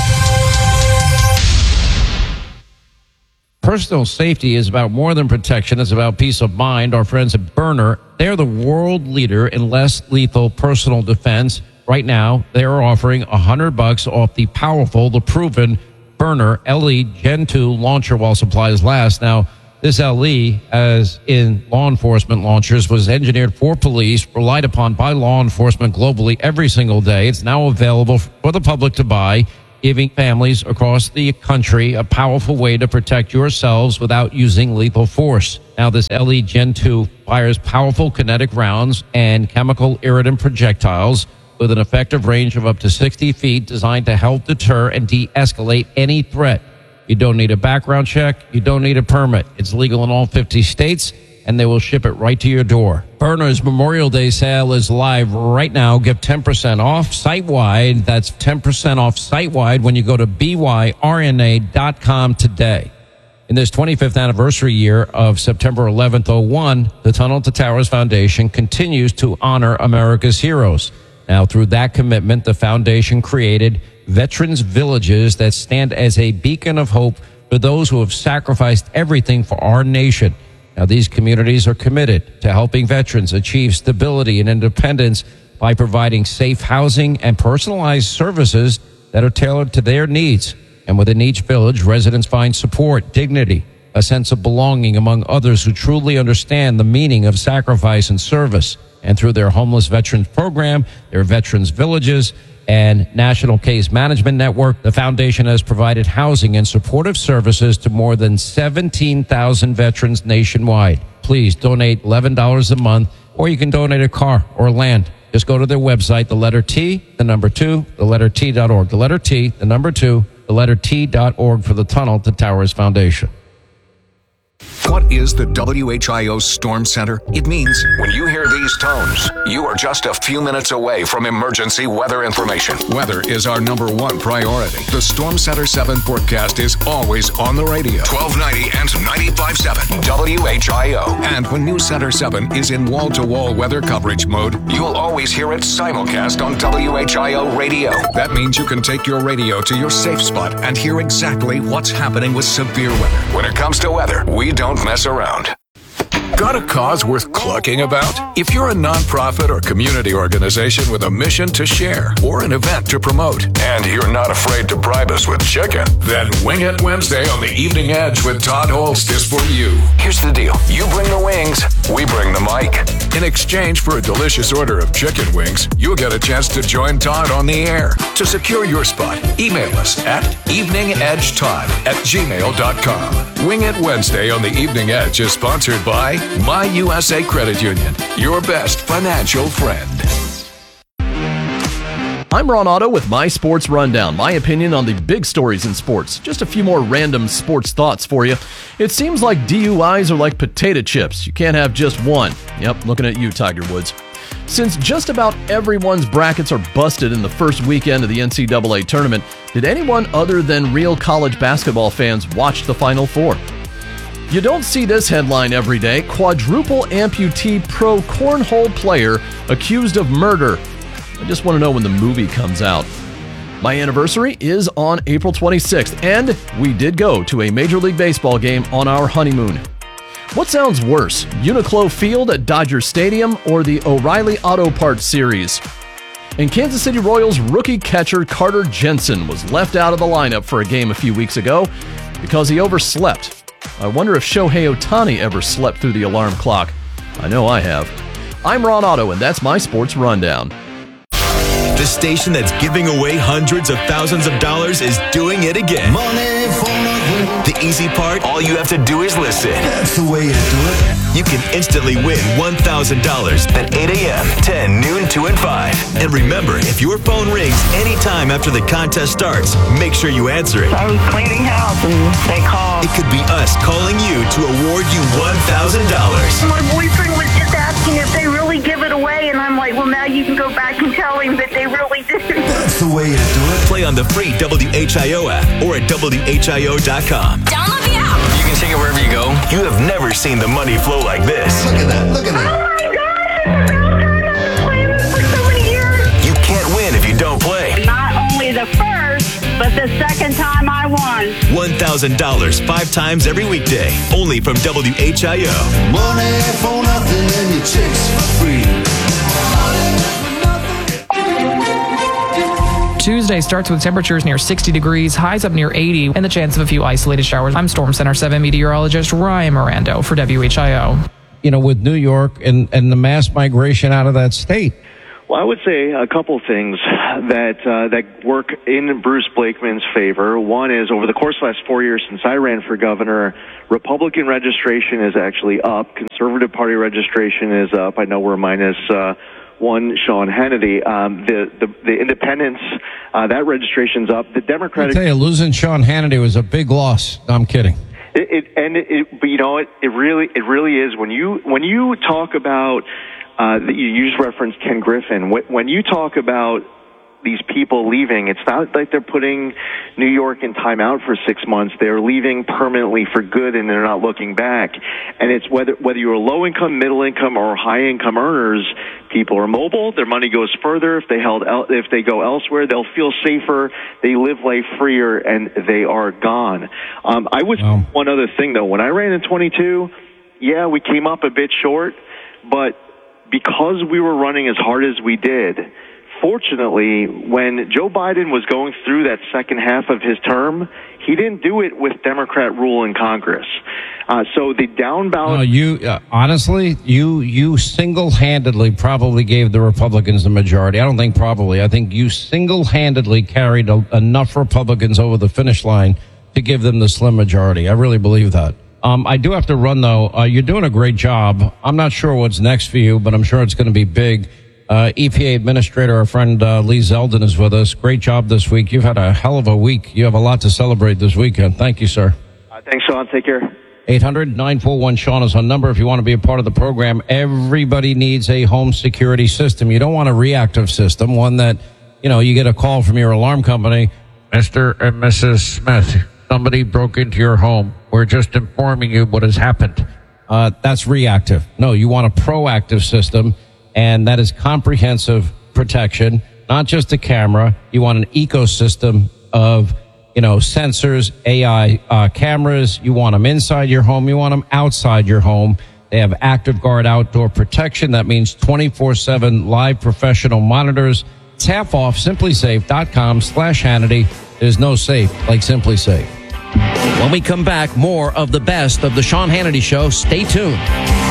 Personal safety is about more than protection. It's about peace of mind. Our friends at Byrna, they're the world leader in less lethal personal defense. Right now, they're offering one hundred bucks off the powerful, the proven Byrna L E Gen two launcher while supplies last. Now, this L E, as in law enforcement launchers, was engineered for police, relied upon by law enforcement globally every single day. It's now available for the public to buy, giving families across the country a powerful way to protect yourselves without using lethal force. Now, this L E Gen two fires powerful kinetic rounds and chemical irritant projectiles with an effective range of up to sixty feet, designed to help deter and de-escalate any threat. You don't need a background check. You don't need a permit. It's legal in all fifty states, and they will ship it right to your door. Byrna's Memorial Day sale is live right now. Get ten percent off site-wide. That's ten percent off site-wide when you go to B Y R N A dot com today. In this twenty-fifth anniversary year of September eleventh, oh one, the Tunnel to Towers Foundation continues to honor America's heroes. Now, through that commitment, the foundation created Veterans Villages that stand as a beacon of hope for those who have sacrificed everything for our nation. Now, these communities are committed to helping veterans achieve stability and independence by providing safe housing and personalized services that are tailored to their needs. And within each village, residents find support, dignity, a sense of belonging among others who truly understand the meaning of sacrifice and service. And through their Homeless Veterans Program, their Veterans Villages, and National Case Management Network, the foundation has provided housing and supportive services to more than seventeen thousand veterans nationwide. Please donate eleven dollars a month, or you can donate a car or land. Just go to their website, the letter T, the number two, the letter T dot org. The letter T, the number two, the letter T dot org for the Tunnel to Towers Foundation. What is the W H I O Storm Center? It means when you hear these tones, you are just a few minutes away from emergency weather information. Weather is our number one priority. The Storm Center seven forecast is always on the radio. twelve ninety and ninety-five point seven W H I O. And when News Center seven is in wall-to-wall weather coverage mode, you'll always hear it simulcast on W H I O radio. That means you can take your radio to your safe spot and hear exactly what's happening with severe weather. When it comes to weather, we don't mess around. Got a cause worth clucking about? If you're a nonprofit or community organization with a mission to share or an event to promote, and you're not afraid to bribe us with chicken, then Wing It Wednesday on the Evening Edge with Todd Holst is for you. Here's the deal. You bring the wings, we bring the mic. In exchange for a delicious order of chicken wings, you'll get a chance to join Todd on the air. To secure your spot, email us at eveningedgetodd at gmail dot com. Wing It Wednesday on the Evening Edge is sponsored by My U S A Credit Union, your best financial friend. I'm Ron Otto with My Sports Rundown, my opinion on the big stories in sports. Just a few more random sports thoughts for you. It seems like D U Is are like potato chips. You can't have just one. Yep, looking at you, Tiger Woods. Since just about everyone's brackets are busted in the first weekend of the N C double A tournament, did anyone other than real college basketball fans watch the Final Four? You don't see this headline every day. Quadruple amputee pro cornhole player accused of murder. I just want to know when the movie comes out. My anniversary is on April twenty-sixth, and we did go to a Major League Baseball game on our honeymoon. What sounds worse, Uniqlo Field at Dodger Stadium or the O'Reilly Auto Parts Series? And Kansas City Royals rookie catcher Carter Jensen was left out of the lineup for a game a few weeks ago because he overslept. I wonder if Shohei Ohtani ever slept through the alarm clock. I know I have. I'm Ron Otto, and that's my Sports Rundown. The station that's giving away hundreds of thousands of dollars is doing it again. Money for nothing. The easy part, all you have to do is listen. That's the way you do it. You can instantly win one thousand dollars at eight a.m., ten, noon, two, and five. And remember, if your phone rings anytime after the contest starts, make sure you answer it. I was cleaning house and they called. It could be us calling you to award you one thousand dollars. My boyfriend was just asking if they really give it away, and I'm like, well, now you can go back and tell him that they really do. That's the the way to do it. Play on the free W H I O app or at W H I O dot com. Download the app. You can take it wherever you go. You have never seen the money flow like this. Look at that. Look at that. Oh my gosh, I've been playing this for so many years. You can't win if you don't play. Not only the first, but the second time I won. one thousand dollars five times every weekday. Only from W H I O. Money for nothing and your chicks for free. Tuesday starts with temperatures near sixty degrees, highs up near eighty, and the chance of a few isolated showers. I'm Storm Center seven meteorologist Ryan Mirando for W H I O. You know, with New York and, and the mass migration out of that state. Well, I would say a couple things that uh, that work in Bruce Blakeman's favor. One is, over the course of the last four years since I ran for governor, Republican registration is actually up. Conservative Party registration is up. I know we're minus uh, one Sean Hannity. Um, the, the the independents, uh, that registration's up. The Democratic... I tell you, losing Sean Hannity was a big loss. No, I'm kidding. It, it and it, it, but you know, it it really it really is when you when you talk about. Uh, you use reference Ken Griffin. When you talk about these people leaving, it's not like they're putting New York in timeout for six months. They're leaving permanently for good, and they're not looking back. And it's whether whether you're low income, middle income, or high income earners, people are mobile. Their money goes further. If they held el- if they go elsewhere, they'll feel safer. They live life freer, and they are gone. Um, I would wow. One other thing though. When I ran in twenty-two, yeah, we came up a bit short, but because we were running as hard as we did, fortunately, when Joe Biden was going through that second half of his term, he didn't do it with Democrat rule in Congress. Uh, so the down ballot... No, you, uh, honestly, you, you single-handedly probably gave the Republicans the majority. I don't think probably. I think you single-handedly carried a, enough Republicans over the finish line to give them the slim majority. I really believe that. Um, I do have to run, though. Uh, you're doing a great job. I'm not sure what's next for you, but I'm sure it's going to be big. Uh, E P A Administrator, our friend uh, Lee Zeldin is with us. Great job this week. You've had a hell of a week. You have a lot to celebrate this weekend. Thank you, sir. Uh, thanks, Sean. Take care. eight hundred nine four one Sean is our number if you want to be a part of the program. Everybody needs a home security system. You don't want a reactive system, one that, you know, you get a call from your alarm company. Mister and Missus Smith, somebody broke into your home. We're just informing you what has happened. Uh, that's reactive. No, you want a proactive system, and that is comprehensive protection, not just a camera. You want an ecosystem of, you know, sensors, A I uh, cameras. You want them inside your home. You want them outside your home. They have Active Guard outdoor protection. That means twenty-four seven live professional monitors. It's half off. SimpliSafe.com slash Hannity. There's no safe like SimpliSafe. When we come back, more of the best of the Sean Hannity Show. Stay tuned.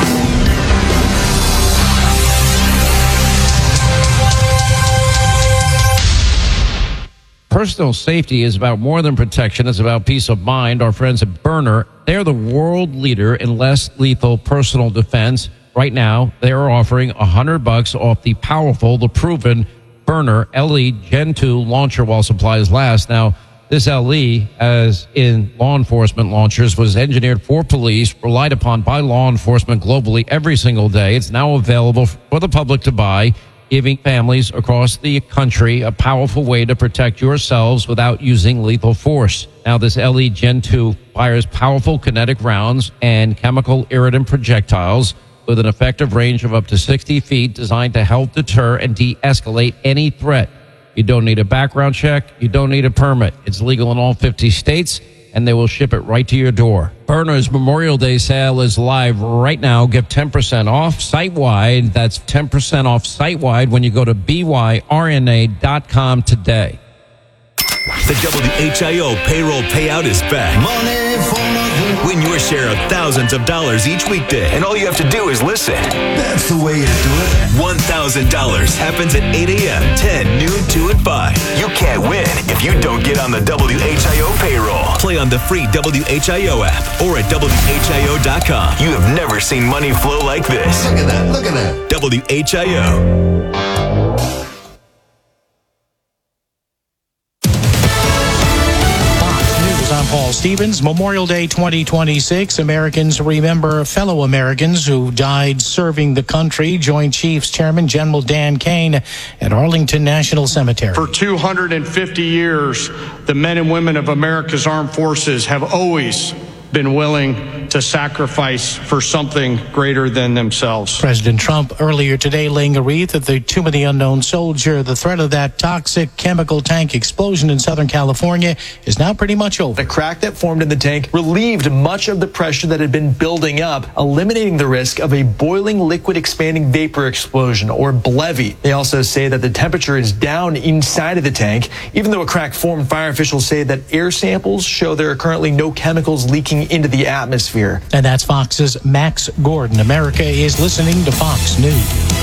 Personal safety is about more than protection. It's about peace of mind. Our friends at Byrna, they're the world leader in less lethal personal defense. Right now, they are offering one hundred bucks off the powerful, the proven Byrna L E Gen two launcher while supplies last. Now, this L E, as in law enforcement launchers, was engineered for police, relied upon by law enforcement globally every single day. It's now available for the public to buy, giving families across the country a powerful way to protect yourselves without using lethal force. Now, this L E Gen two fires powerful kinetic rounds and chemical irritant projectiles with an effective range of up to sixty feet, designed to help deter and de-escalate any threat. You don't need a background check. You don't need a permit. It's legal in all fifty states, and they will ship it right to your door. Byrna's Memorial Day sale is live right now. Get ten percent off site-wide. That's ten percent off site-wide when you go to B Y R N A dot com today. The W H I O payroll payout is back. Money for nothing. Win your share of thousands of dollars each weekday, and all you have to do is listen. That's the way to do it. one thousand dollars happens at eight a.m., ten, noon, two, and five. You can't win if you don't get on the W H I O payroll. Play on the free W H I O app or at W H I O dot com. You have never seen money flow like this. Look at that. Look at that. W H I O. I'm Paul Stevens. Stevens. Memorial Day twenty twenty-six. Americans remember fellow Americans who died serving the country. Joint Chiefs Chairman General Dan Kane at Arlington National Cemetery. For two hundred fifty years, the men and women of America's armed forces have always been willing to sacrifice for something greater than themselves. President Trump earlier today laying a wreath at the Tomb of the Unknown Soldier. The threat of that toxic chemical tank explosion in Southern California is now pretty much over. The crack that formed in the tank relieved much of the pressure that had been building up, eliminating the risk of a boiling liquid expanding vapor explosion, or B L E V E. They also say that the temperature is down inside of the tank. Even though a crack formed, fire officials say that air samples show there are currently no chemicals leaking into the atmosphere. And that's Fox's Max Gordon. America is listening to Fox News.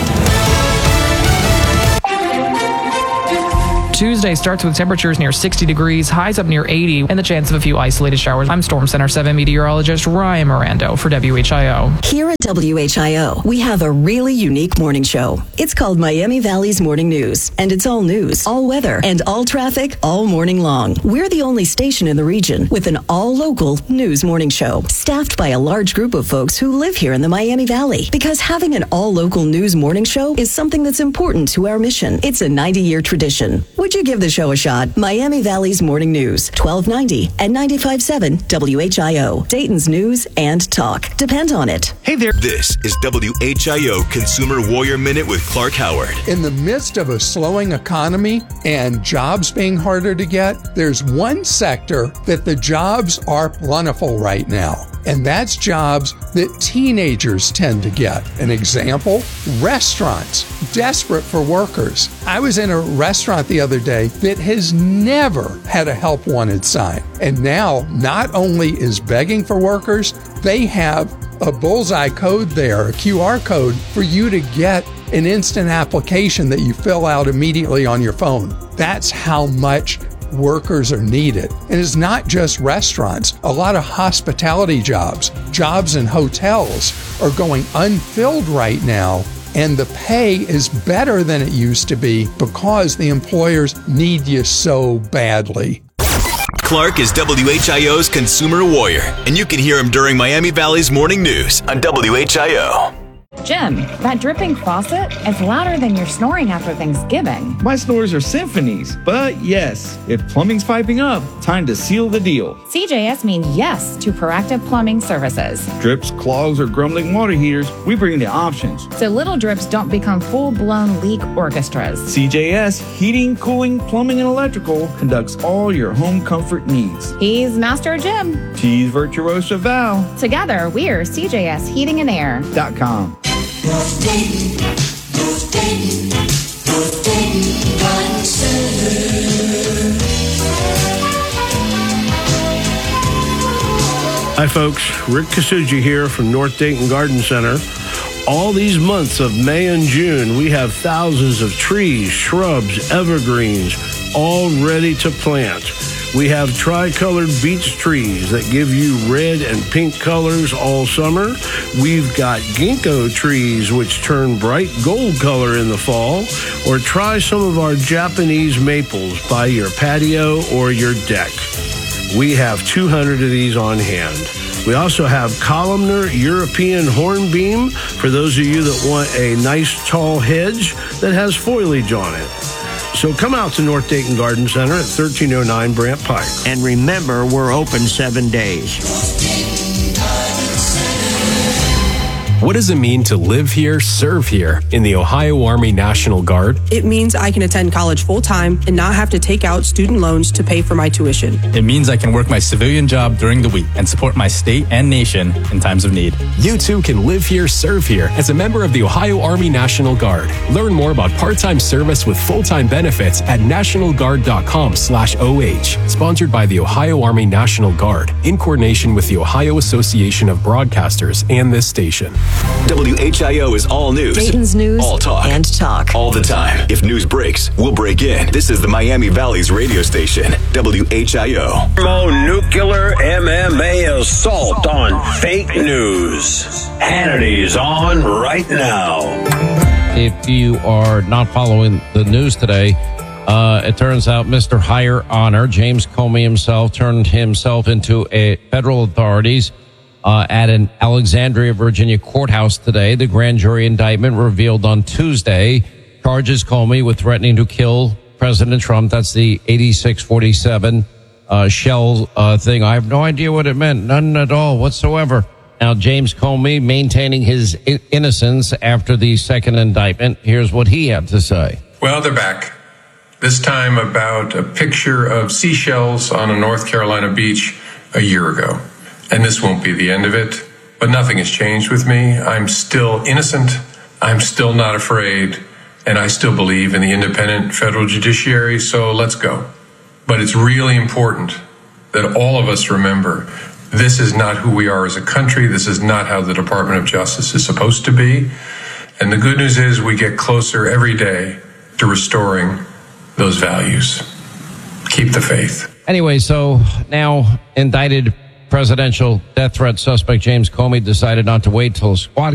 Tuesday starts with temperatures near sixty degrees, highs up near eighty, and the chance of a few isolated showers. I'm Storm Center seven meteorologist Ryan Mirando for W H I O. Here at W H I O, we have a really unique morning show. It's called Miami Valley's Morning News, and it's all news, all weather, and all traffic all morning long. We're the only station in the region with an all-local news morning show, staffed by a large group of folks who live here in the Miami Valley. Because having an all-local news morning show is something that's important to our mission. It's a ninety-year tradition. Would you give the show a shot? Miami Valley's Morning News, twelve ninety and ninety-five point seven W H I O. Dayton's news and talk. Depend on it. Hey there. This is W H I O Consumer Warrior Minute with Clark Howard. In the midst of a slowing economy and jobs being harder to get, there's one sector that the jobs are plentiful right now. And that's jobs that teenagers tend to get. An example, restaurants, desperate for workers. I was in a restaurant the other day that has never had a help wanted sign. And now, not only is begging for workers, they have a bullseye code there, a Q R code for you to get an instant application that you fill out immediately on your phone. That's how much workers are needed. And it's not just restaurants. A lot of hospitality jobs, jobs in hotels are going unfilled right now, and the pay is better than it used to be because the employers need you so badly. Clark is W H I O's Consumer Warrior, and you can hear him during Miami Valley's Morning News on W H I O. Jim, that dripping faucet is louder than your snoring after Thanksgiving. My snores are symphonies, but yes, if plumbing's piping up, time to seal the deal. C J S means yes to proactive plumbing services. Drips, clogs, or grumbling water heaters, we bring the options. So little drips don't become full-blown leak orchestras. C J S Heating, Cooling, Plumbing, and Electrical conducts all your home comfort needs. He's Master Jim. She's Virtuosa Val. Together, we're C J S Heating and Air dot com. North Dayton, North Dayton, North Dayton Garden Center. Hi folks, Rick Kasuji here from North Dayton Garden Center. All these months of May and June, we have thousands of trees, shrubs, evergreens, all ready to plant. We have tricolored beech trees that give you red and pink colors all summer. We've got ginkgo trees which turn bright gold color in the fall. Or try some of our Japanese maples by your patio or your deck. We have two hundred of these on hand. We also have columnar European hornbeam for those of you that want a nice tall hedge that has foliage on it. So come out to North Dayton Garden Center at thirteen oh nine Brant Pike. And remember, we're open seven days. What does it mean to live here, serve here in the Ohio Army National Guard? It means I can attend college full-time and not have to take out student loans to pay for my tuition. It means I can work my civilian job during the week and support my state and nation in times of need. You too can live here, serve here as a member of the Ohio Army National Guard. Learn more about part-time service with full-time benefits at national guard dot com slash O H. Sponsored by the Ohio Army National Guard in coordination with the Ohio Association of Broadcasters and this station. W H I O is all news. Dayton's news all talk. and talk. All the time. If news breaks, we'll break in. This is the Miami Valley's radio station, W H I O. Thermonuclear M M A assault on fake news. Hannity's on right now. If you are not following the news today, Uh, it turns out Mister Higher Honor, James Comey himself, turned himself into a federal authorities uh, at an Alexandria, Virginia courthouse today. The grand jury indictment revealed on Tuesday charges Comey with threatening to kill President Trump. That's the eighty-six forty-seven uh, shell uh, thing. I have no idea what it meant. None at all whatsoever. Now, James Comey maintaining his I- innocence after the second indictment. Here's what he had to say. Well, they're back. This time about a picture of seashells on a North Carolina beach a year ago. And this won't be the end of it, but nothing has changed with me. I'm still innocent. I'm still not afraid. And I still believe in the independent federal judiciary, so let's go. But it's really important that all of us remember this is not who we are as a country. This is not how the Department of Justice is supposed to be. And the good news is we get closer every day to restoring those values. Keep the faith. Anyway, so now indicted presidential death threat suspect James Comey decided not to wait till a squad